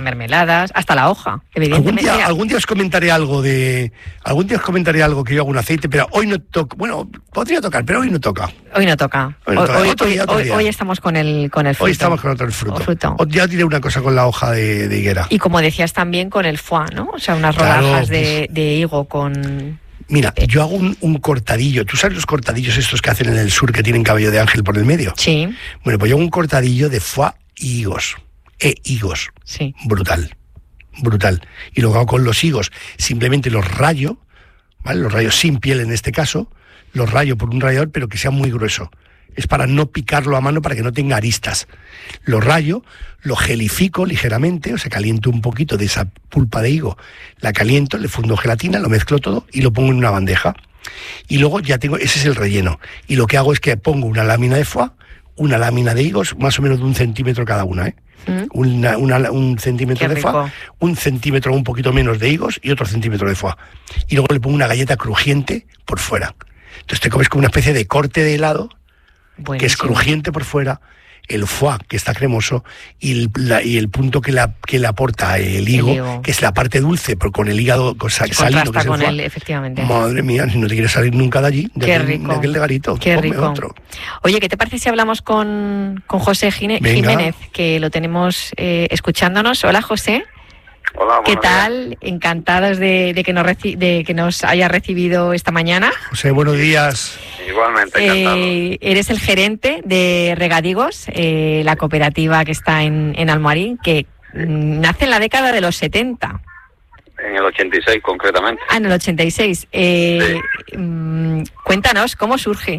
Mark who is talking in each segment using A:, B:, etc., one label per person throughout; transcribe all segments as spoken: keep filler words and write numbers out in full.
A: mermeladas, hasta la hoja, evidentemente.
B: Algún día, algún día os comentaré algo de... Algún día os comentaré algo que yo hago un aceite, pero hoy no toca... Bueno, podría tocar, pero hoy no toca.
A: Hoy no toca. Hoy, no toca. hoy, otro día, otro hoy, hoy estamos con el, con el fruto.
B: Hoy estamos con otro el fruto.
A: fruto.
B: Ya diré una cosa con la hoja de, de higuera.
A: Y como decías también con el foie, ¿no? O sea, unas rodajas claro, de, de higo con...
B: Mira, yo hago un, un cortadillo. ¿Tú sabes los cortadillos estos que hacen en el sur que tienen cabello de ángel por el medio?
A: Sí.
B: Bueno, pues yo hago un cortadillo de foie y higos. E higos.
A: Sí.
B: Brutal. Brutal. Y lo hago con los higos. Simplemente los rayo, ¿vale? Los rayo sin piel en este caso. Los rayo por un rallador, pero que sea muy grueso. Es para no picarlo a mano, para que no tenga aristas. Lo rayo, lo gelifico ligeramente, o sea, caliento un poquito de esa pulpa de higo, la caliento, le fundo gelatina, lo mezclo todo y lo pongo en una bandeja. Y luego ya tengo, ese es el relleno. Y lo que hago es que pongo una lámina de foie, una lámina de higos, más o menos de un centímetro cada una, ¿eh? ¿Mm? Una, una, un centímetro
A: Qué
B: de foie,
A: rico.
B: Un centímetro, un poquito menos de higos y otro centímetro de foie. Y luego le pongo una galleta crujiente por fuera. Entonces te comes como una especie de corte de helado, buenísimo, que es crujiente por fuera, el foie, que está cremoso, y el, la, y el punto que, la, que le aporta el higo, el higo, que es la parte dulce, pero con el hígado con sal, salido, que es el
A: con
B: foie.
A: él, efectivamente.
B: Madre mía, si no te quieres salir nunca de allí, de,
A: Qué
B: aquel,
A: rico.
B: de aquel legarito.
A: Qué
B: Ponme
A: rico.
B: Otro.
A: Oye, ¿qué te parece si hablamos con, con José Gine- Jiménez, que lo tenemos eh, escuchándonos? Hola, José.
C: Hola,
A: ¿qué tal? Días. Encantados de, de, que nos reci- de que nos haya recibido esta mañana.
B: José, buenos días.
C: Igualmente, encantado.
A: Eh, eres el gerente de Regadigos, eh, la cooperativa que está en, en Almoharín, que mm, nace en la década de los setenta.
C: En el ochenta y seis, concretamente.
A: Ah, en el ochenta y seis. Eh, sí. mm, cuéntanos, ¿cómo surge?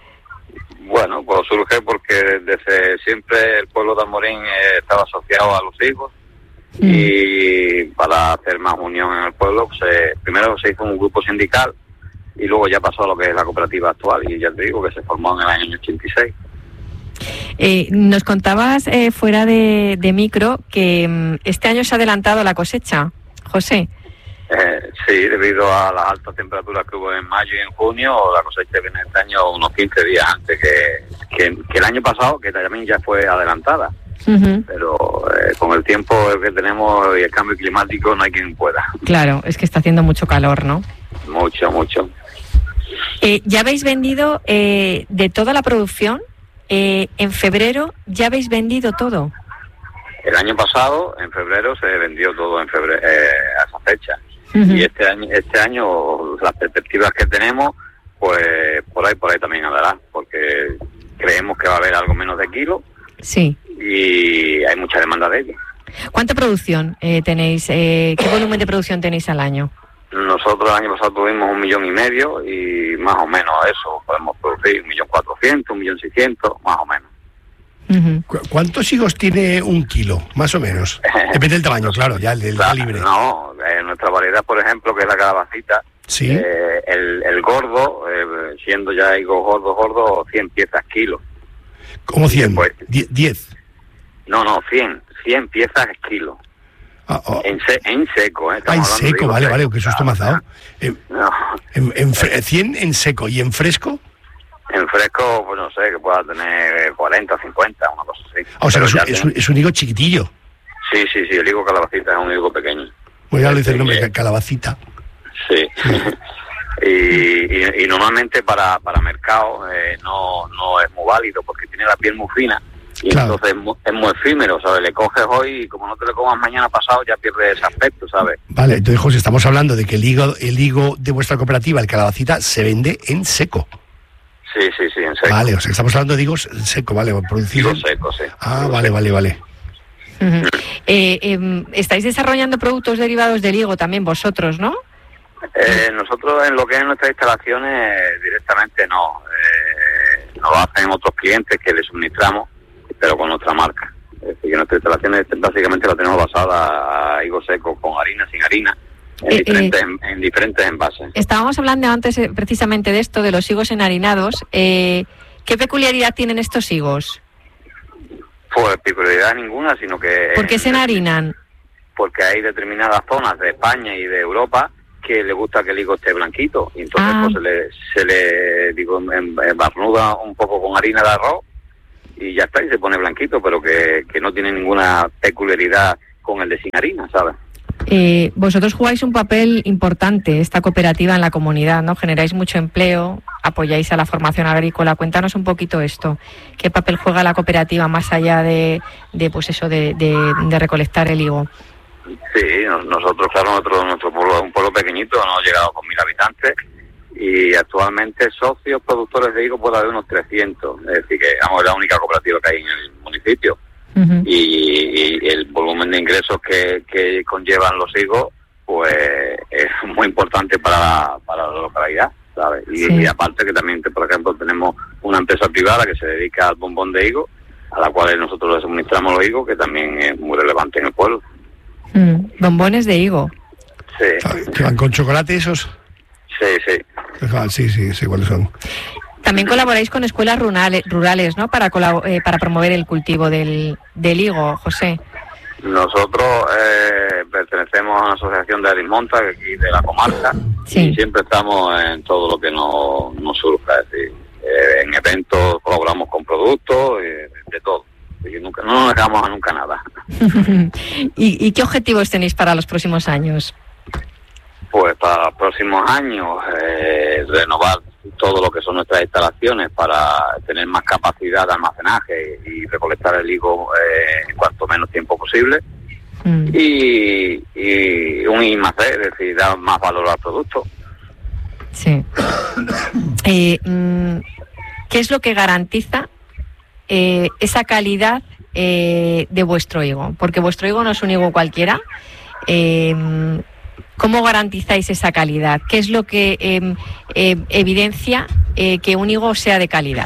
C: Bueno, pues surge porque desde siempre el pueblo de Almoharín eh, estaba asociado a los higos. Mm. Y para hacer más unión en el pueblo, se, primero se hizo un grupo sindical y luego ya pasó a lo que es la cooperativa actual, y ya te digo que se formó en el año ochenta y seis.
A: Eh, nos contabas eh, fuera de, de micro que um, este año se ha adelantado la cosecha, José.
C: Eh, sí, debido a las altas temperaturas que hubo en mayo y en junio, la cosecha viene este año unos quince días antes que, que, que el año pasado, que también ya fue adelantada. Uh-huh. Pero eh, con el tiempo que tenemos y el cambio climático no hay quien pueda.
A: Claro, es que está haciendo mucho calor, ¿no?
C: Mucho, mucho.
A: Eh, ¿Ya habéis vendido eh, de toda la producción? Eh, ¿En febrero ya habéis vendido todo?
C: El año pasado, en febrero, se vendió todo en febrero, eh, a esa fecha. Uh-huh. Y este año, este año, las perspectivas que tenemos, pues por ahí, por ahí también andará, porque creemos que va a haber algo menos de kilo.
A: Sí.
C: Y hay mucha demanda de ello.
A: ¿Cuánta producción eh, tenéis? Eh, ¿Qué volumen de producción tenéis al año?
C: Nosotros el año pasado tuvimos un millón y medio y más o menos eso. Podemos producir un millón cuatrocientos, un millón seiscientos, más o menos.
B: Uh-huh. ¿Cu- ¿Cuántos higos tiene un kilo, más o menos? Depende del tamaño, claro, ya el del
C: claro,
B: calibre.
C: No, eh, nuestra variedad, por ejemplo, que es la calabacita,
B: ¿sí?
C: eh, el, el gordo, eh, siendo ya higos gordos, gordos, cien piezas kilo.
B: ¿Cómo cien?
C: Pues,
B: ¿diez?
C: No, no, cien, cien piezas kilo.
B: Ah, oh.
C: en, se, en seco, ¿eh?
B: Ah, en seco, vale,
C: seco.
B: vale, que susto me has dado. Eh,
C: no.
B: en, en fre- cien en seco, ¿y en fresco?
C: En fresco, pues no sé, que pueda tener cuarenta, cincuenta, una cosa así.
B: Ah, o sea, es un,
C: tiene...
B: es, un, es un higo chiquitillo.
C: Sí, sí, sí, el higo calabacita es un higo pequeño.
B: Pues ya lo dice el nombre,
C: que...
B: calabacita.
C: Sí. y, y, y normalmente para, para mercado eh, no, no es muy válido porque tiene la piel muy fina. Y claro. Entonces es muy, es muy efímero, ¿sabes? Le coges hoy y como no te lo comas mañana pasado ya pierde ese aspecto, ¿sabes?
B: Vale, entonces, José, estamos hablando de que el higo, el higo de vuestra cooperativa, el calabacita, se vende en seco.
C: Sí, sí, sí, en seco.
B: Vale, o sea, estamos hablando de higos en seco, vale, producido.
C: Higo seco, sí.
B: Ah,
C: higo
B: vale,
C: seco.
B: vale, vale.
A: Uh-huh. eh, eh, estáis desarrollando productos derivados del higo también vosotros, ¿no?
C: Eh, nosotros en lo que es nuestras instalaciones directamente no. Eh, nos lo hacen otros clientes que les suministramos, pero con nuestra marca. Es decir, que nuestras instalaciones básicamente la tenemos basada a higo seco con harina, sin harina, en, eh, diferentes, eh, en, en diferentes envases.
A: Estábamos hablando antes eh, precisamente de esto, de los higos enharinados. Eh, ¿Qué peculiaridad tienen estos higos?
C: Pues peculiaridad ninguna, sino que...
A: ¿Por qué se enharinan?
C: Porque hay determinadas zonas de España y de Europa que le gusta que el higo esté blanquito, y entonces ah. pues se le, se le digo, embarnuda un poco con harina de arroz y ya está, y se pone blanquito, pero que, que no tiene ninguna peculiaridad con el de sin harina, ¿sabes?
A: Eh, vosotros jugáis un papel importante, esta cooperativa en la comunidad, ¿no? Generáis mucho empleo, apoyáis a la formación agrícola. Cuéntanos un poquito esto. ¿Qué papel juega la cooperativa más allá de, de pues eso, de, de, de recolectar el higo?
C: Sí, nosotros, claro, nuestro, nuestro pueblo es un pueblo pequeñito, no hemos llegado con mil habitantes, y actualmente socios productores de higo puede haber unos trescientos, es decir, que vamos, es la única cooperativa que hay en el municipio. Uh-huh. y, y el volumen de ingresos que, que conllevan los higos pues es muy importante para la, para la localidad, ¿sabes? Y, sí. y aparte que también, por ejemplo, tenemos una empresa privada que se dedica al bombón de higo, a la cual nosotros le suministramos los higos, que también es muy relevante en el pueblo.
A: Mm, bombones de higo.
C: Sí.
B: ¿Que van con chocolate esos?
C: Sí, sí.
B: Sí, sí, sí, ¿cuáles son?
A: También colaboráis con escuelas rurales, rurales ¿no? Para colab- eh, para promover el cultivo del, del higo, José.
C: Nosotros eh, pertenecemos a una asociación de Arismonta, aquí de la comarca, sí. y siempre estamos en todo lo que nos, nos surja. Es decir, eh, en eventos colaboramos con productos, eh, de todo. Y nunca, no nos dejamos a nunca nada.
A: ¿Y, ¿Y qué objetivos tenéis para los próximos años?
C: Pues para los próximos años, eh, renovar todo lo que son nuestras instalaciones para tener más capacidad de almacenaje y recolectar el higo eh, en cuanto menos tiempo posible. Mm. Y, y un I más D, es decir, dar más valor al producto.
A: Sí. eh, ¿Qué es lo que garantiza eh, esa calidad eh, de vuestro higo? Porque vuestro higo no es un higo cualquiera. Eh, ¿Cómo garantizáis esa calidad? ¿Qué es lo que eh, eh, evidencia eh, que un higo sea de calidad?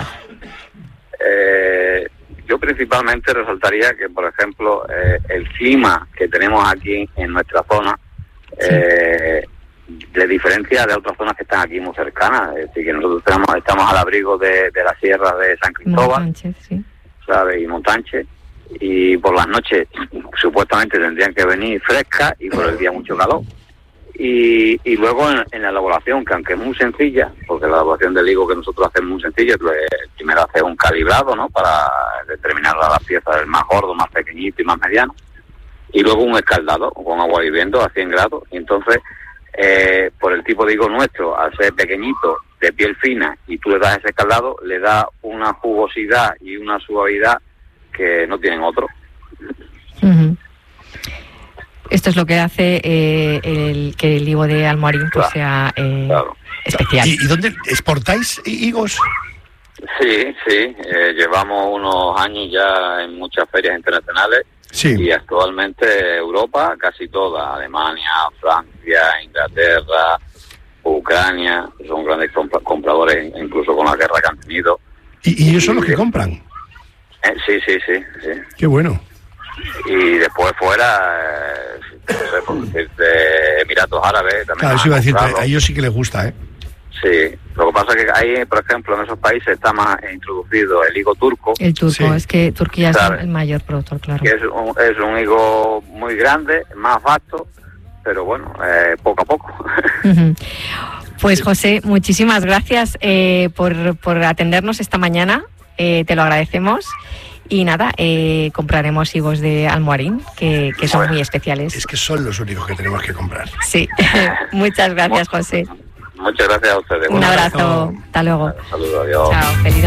C: Eh, yo principalmente resaltaría que, por ejemplo, eh, el clima que tenemos aquí en nuestra zona sí. eh, le diferencia de otras zonas que están aquí muy cercanas. Es decir, que nosotros estamos, estamos al abrigo de, de la sierra de San Cristóbal,
A: Montánchez, sí.
C: ¿sabe? Y Montánchez. Y por las noches supuestamente tendrían que venir frescas y por el día mucho calor. Y, y luego en, en la elaboración, que aunque es muy sencilla, porque la elaboración del higo que nosotros hacemos muy sencilla, pues, primero hacer un calibrado, ¿no? Para determinar las piezas del más gordo, más pequeñito y más mediano, y luego un escaldado con agua hirviendo a cien grados, y entonces, eh, por el tipo de higo nuestro, al ser pequeñito, de piel fina, y tú le das ese escaldado, le da una jugosidad y una suavidad que no tienen otro.
A: Uh-huh. Esto es lo que hace eh, el, que el higo de Almoarín pues, claro, sea eh, claro. especial.
B: ¿Y, ¿Y dónde exportáis higos?
C: Sí, sí. Eh, llevamos unos años ya en muchas ferias internacionales.
B: Sí.
C: Y actualmente Europa, casi toda. Alemania, Francia, Inglaterra, Ucrania. Son grandes comp- compradores, incluso con la guerra que han tenido.
B: ¿Y, y ellos son los que compran?
C: Eh, sí, sí, sí, sí.
B: Qué bueno.
C: Y después fuera, eh, no sé, por decirte, Emiratos Árabes también.
B: Claro, eso iba a decirte, a ellos sí que les gusta, ¿eh?
C: Sí, lo que pasa es que ahí, por ejemplo, en esos países está más introducido el higo turco.
A: El turco, sí. Es que Turquía
C: ¿sabes?
A: Es el mayor productor, claro.
C: Que es un, es un higo muy grande, más vasto, pero bueno, eh, poco a poco.
A: Uh-huh. Pues José, muchísimas gracias eh, por, por atendernos esta mañana, eh, te lo agradecemos. Y nada, eh, compraremos higos de Almoarín, que, que son bueno, muy especiales.
B: Es que son los únicos que tenemos que comprar.
A: Sí, muchas gracias, José.
C: Muchas gracias a ustedes.
A: Un abrazo, hasta luego.
C: Un saludo, adiós.
A: Chao, feliz